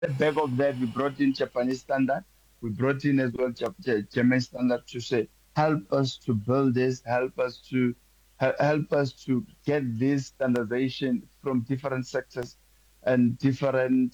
the back of that, we brought in Japanese standard. We brought in as well German standard to say, help us to build this, help us to get this standardization from different sectors and different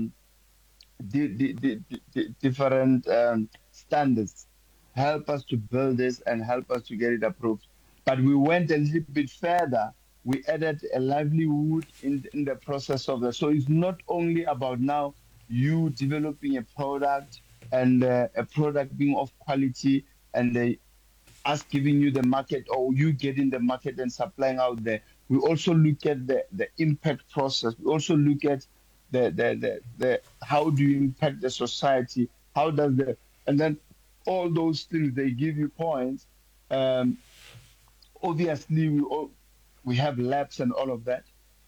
different standards. Help us to build this and help us to get it approved. But we went a little bit further. We added a livelihood in the process of that. So it's not only about now you developing a product and a product being of quality and us giving you the market or you getting the market and supplying out there. We also look at the impact process. We also look at the how do you impact the society? How does the and then all those things they give you points. Um, Obviously, we have labs and all of that.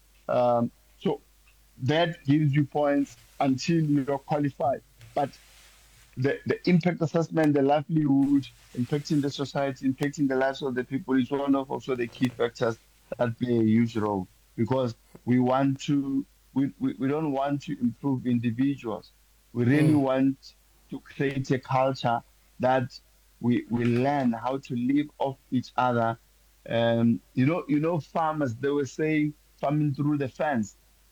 So that gives you points until you're qualified. But the impact assessment, the livelihood, impacting the society, impacting the lives of the people is one of also the key factors that play a huge role because we want to we don't want to improve individuals. We really want to create a culture that we learn how to live off each other. Farmers, they were saying farming through the fence.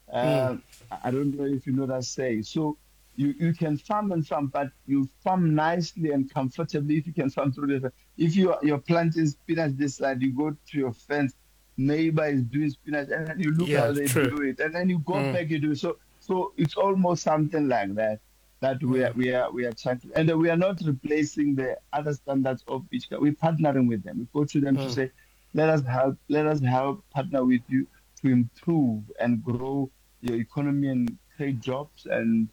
I don't know if you know that saying. So you can farm and farm, but you farm nicely and comfortably if you can farm through the fence. If you're planting spinach this side, you go to your fence, neighbor is doing spinach, and then you look Yeah, how they true. do it, and then you go back, you do it. So it's almost something like that that we are trying to, and we are not replacing the other standards of each. We're partnering with them. We go to them to say, let us help partner with you to improve and grow your economy and create jobs and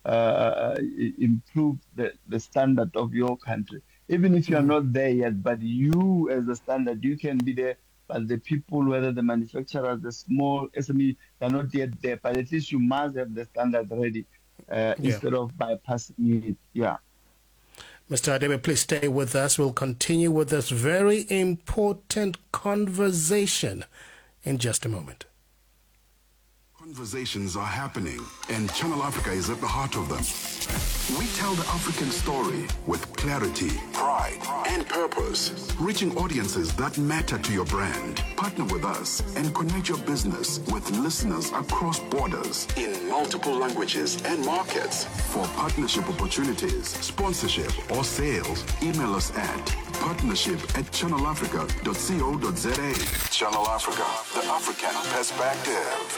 improve the standard of your country. Even if you are not there yet, but you as a standard, you can be there. But the people, whether the manufacturers, the small SME, they're not yet there. But at least you must have the standard ready Yeah. instead of bypassing it. Yeah. Mr. Adebe, please stay with us. We'll continue with this very important conversation in just a moment. Conversations are happening, and Channel Africa is at the heart of them. We tell the African story with clarity, pride, and purpose, reaching audiences that matter to your brand. Partner with us and connect your business with listeners across borders in multiple languages and markets. For partnership opportunities, sponsorship, or sales, email us at partnership@channelafrica.co.za. Channel Africa, the African perspective.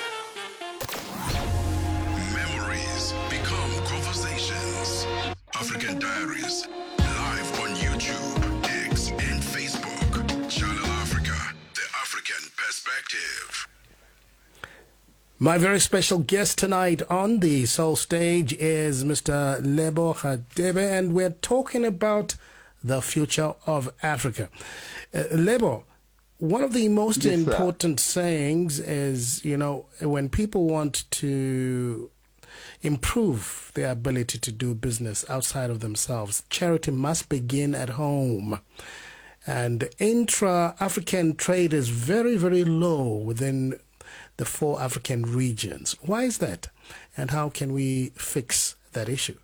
Memories become conversations. African Diaries, live on YouTube, X, and Facebook. Channel Africa, the African perspective. My very special guest tonight on the Soul Stage is Mr. Lebo Hadebe, and we're talking about the future of Africa. Lebo, one of the most Yes, sir. important sayings is, when people want to improve their ability to do business outside of themselves, charity must begin at home. And intra-African trade is very, very low within the 4 African regions. Why is that? And how can we fix that issue?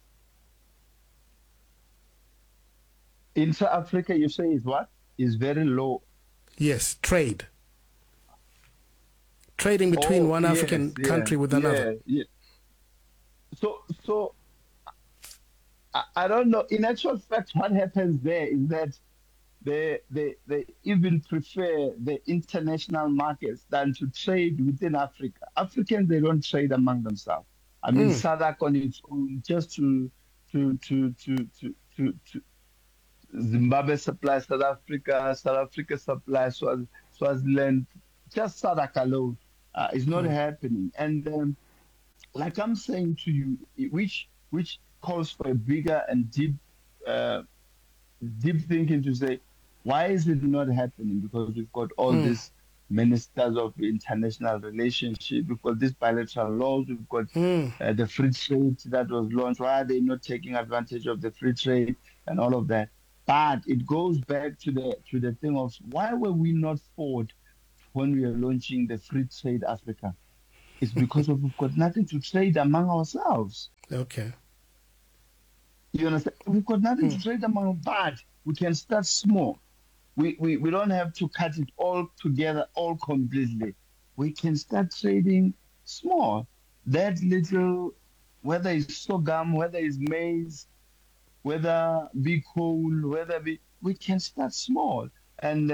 Intra Africa, you say is what? Is very low. Yes, trade. Trading between Oh, one yes, African yeah, country with another. yeah. So I don't know. In actual fact, what happens there is that they even prefer the international markets than to trade within Africa. Africans they don't trade among themselves. I mean, SADC on its own, just to Zimbabwe supply South Africa supply Swaziland, just SADC alone is not happening. And like I'm saying to you, which calls for a bigger and uh, deep thinking to say, why is it not happening? Because we've got all these ministers of international relationship, we've got these bilateral laws, we've got the free trade that was launched. Why are they not taking advantage of the free trade and all of that? But it goes back to the thing of why were we not forward when we were launching the free trade Africa? It's because of we've got nothing to trade among ourselves. Okay. You understand? We've got nothing to trade among, but we can start small. We don't have to cut it all together, all completely. We can start trading small. That little, whether it's sorghum, whether it's maize, whether be coal, whether be, we can start small and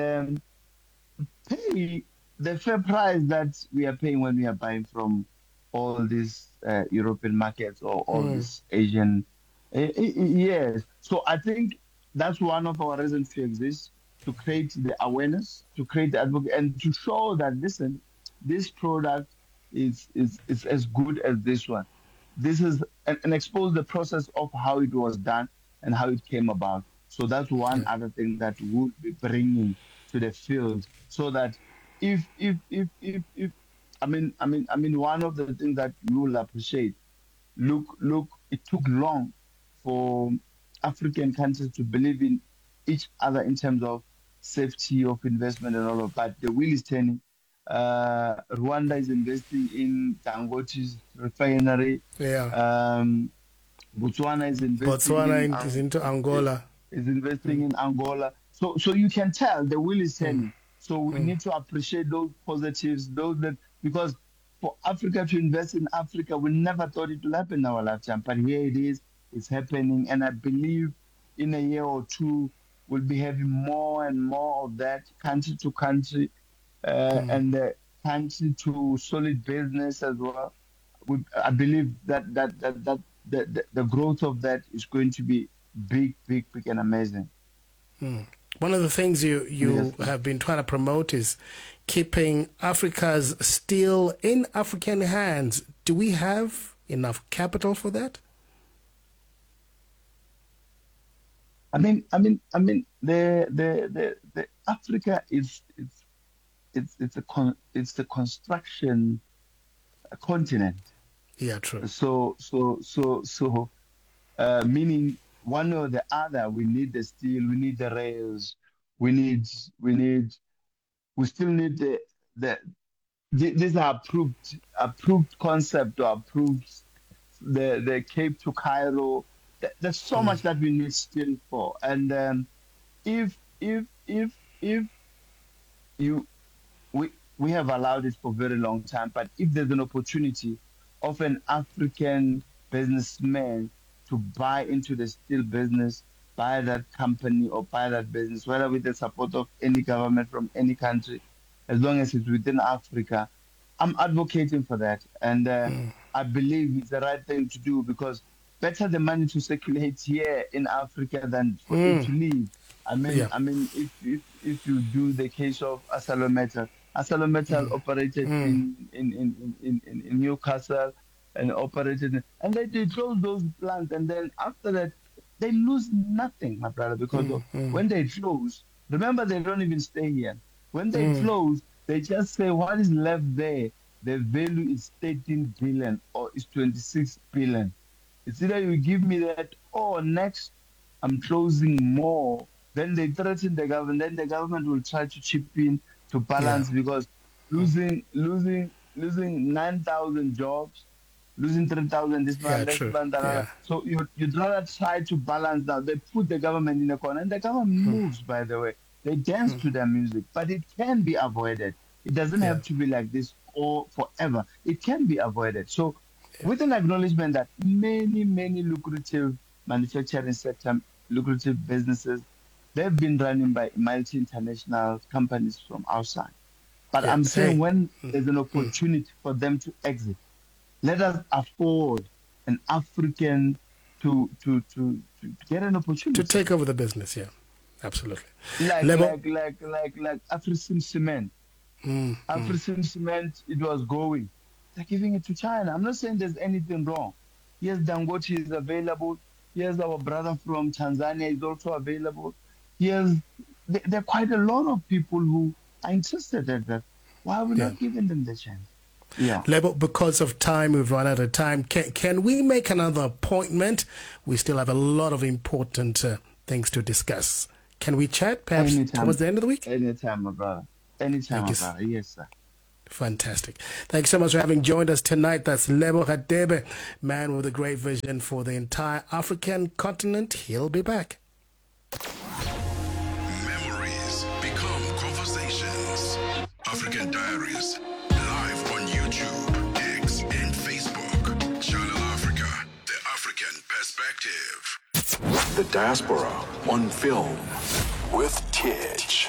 pay the fair price that we are paying when we are buying from all these European markets or all these Asian. Yes. So I think that's one of our reasons to exist, to create the awareness, to create the advocacy, and to show that, listen, this product is as good as this one. This is and expose the process of how it was done and how it came about. So that's one Yeah. other thing that we'll be bringing to the field, so that if I mean one of the things that you will appreciate. Look, it took long for African countries to believe in each other in terms of safety of investment and all of that. The wheel is turning. Rwanda is investing in Dangote's refinery. Yeah. Botswana is investing Botswana in is into Angola. is investing in Angola. So you can tell the wheel is turning. So we need to appreciate those positives, those that, because for Africa to invest in Africa, we never thought it would happen in our lifetime. But here it is, it's happening. And I believe in a year or two, we'll be having more and more of that, country to country, and country to solid business as well. I believe that the growth of that is going to be big, big, big, and amazing. One of the things you Yes. have been trying to promote is keeping Africa's steel in African hands. Do we have enough capital for that? The Africa is it's a construction continent. Yeah, true. Meaning one or the other, we need the steel, we need the rails, we need we need we still need the these are approved concept or approved the Cape to Cairo. There's so much that we need steel for, and if you we have allowed it for a very long time, but if there's an opportunity of an African businessman to buy into the steel business, buy that company or buy that business, whether with the support of any government from any country, as long as it's within Africa, I'm advocating for that. And I believe it's the right thing to do, because better the money to circulate here in Africa than for it to leave. Yeah. If you do the case of ArcelorMittal operated in Newcastle and operated, and they close those plants, and then after that they lose nothing, my brother, because when they close, remember, they don't even stay here. When they close, they just say what is left there. The value is 13 billion or is 26 billion. It's either you give me that or next I'm closing more. Then they threaten the government. Then the government will try to chip in to balance, because losing 9,000 jobs, losing 3,000 this month, next true. month, Yeah. So you'd rather try to balance now. They put the government in a corner, and the government moves, by the way. They dance to their music, but it can be avoided. It doesn't have to be like this or forever. It can be avoided. So with an acknowledgement that many lucrative manufacturing sector, lucrative businesses, they've been running by multi-international companies from outside. But I'm saying when there's an opportunity for them to exit, let us afford an African to get an opportunity To take over the business, yeah. Absolutely. like African Cement. African Cement, it was going. They're giving it to China. I'm not saying there's anything wrong. Yes, Dangote is available. Yes, our brother from Tanzania is also available. Yes, there are quite a lot of people who are interested in that. Why are we not giving them the chance? Yeah. Lebo, because of time, we've run out of time. Can we make another appointment? We still have a lot of important things to discuss. Can we chat perhaps Anytime. towards the end of the week? Anytime, my brother. Anytime, Thank my you, brother. Yes, sir. Fantastic. Thanks so much for having joined us tonight. That's Lebo Radebe, man with a great vision for the entire African continent. He'll be back. Memories become conversations. African Diaries, live on YouTube, X, and Facebook. Channel Africa, the African perspective. The Diaspora on Film with Titch.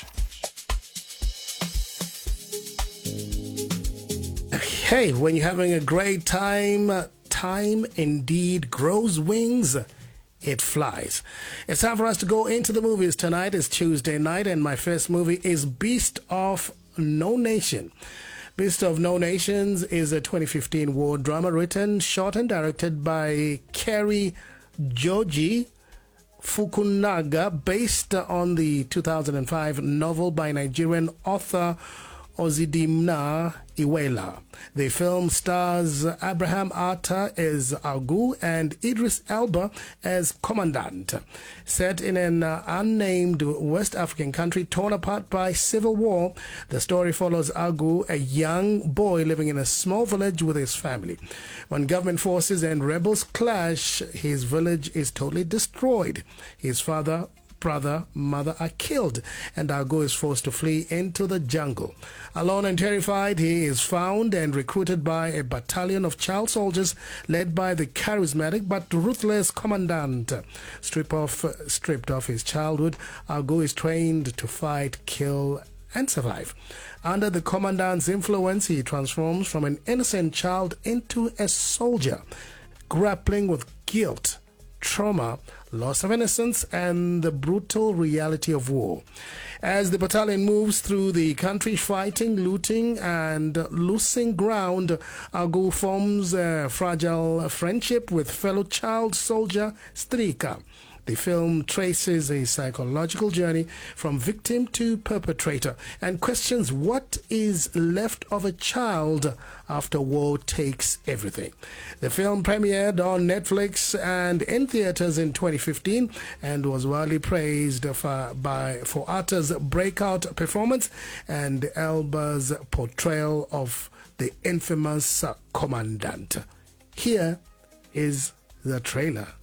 Hey, when you're having a great time, time indeed grows wings. It flies. It's time for us to go into the movies tonight. It's Tuesday night, and my first movie is Beast of No Nation. Beast of No Nations is a 2015 war drama written, shot, and directed by Kerry Joji Fukunaga, based on the 2005 novel by Nigerian author Ozidimna Iweala. The film stars Abraham Atta as Agu and Idris Elba as Commandant. Set in an unnamed West African country torn apart by civil war, the story follows Agu, a young boy living in a small village with his family. When government forces and rebels clash, his village is totally destroyed. His father, brother, mother are killed, and Agu is forced to flee into the jungle. Alone and terrified, he is found and recruited by a battalion of child soldiers led by the charismatic but ruthless commandant. Stripped of his childhood, Agu is trained to fight, kill, and survive. Under the commandant's influence, he transforms from an innocent child into a soldier, grappling with guilt, trauma, loss of innocence, and the brutal reality of war. As the battalion moves through the country fighting, looting, and losing ground, Agu forms a fragile friendship with fellow child soldier Strika. The film traces a psychological journey from victim to perpetrator and questions what is left of a child after war takes everything. The film premiered on Netflix and in theaters in 2015 and was widely praised for Atta's breakout performance and Elba's portrayal of the infamous commandant. Here is the trailer.